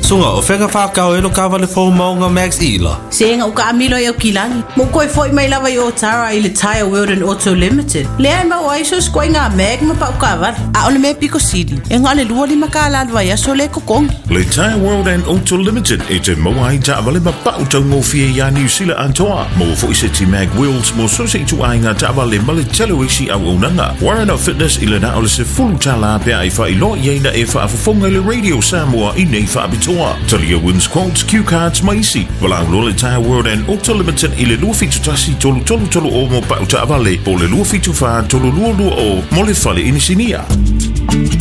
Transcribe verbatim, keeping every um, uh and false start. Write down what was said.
Sunga o whenga whakau e lo kawale fo maunga Max Ela. Senga o ka amilo e o kilangi. Mo koe foi mai lava i o Tara i le Tire World and Auto Limited. Lea ma o aiso skoi ngā meg ma pa o kawale. A ole me Pico City. E ngā le lua li maka ala adwa yaso le kokong. Le Tire World and Auto Limited e te moa i ta avale ma pa o tau ngofie ya New Zealand antoa. Mo fo i se ti mag wheels mo so se tu ai ngā ta avale ma le telo isi au unanga. Warren Fitness i le na ole se fulu tala pia i wha i lo i eina e wha afafonga le Radio Samoa i nei wha abitoa. Talia wins quotes, cue cards maisi. Wala ulo le Tire World and Auto Limited i le lua fitu tasi tolu tolu tolu o mo pa uta avale. Po le lua fitu wha tolu lua lua o mo le fale inisinia.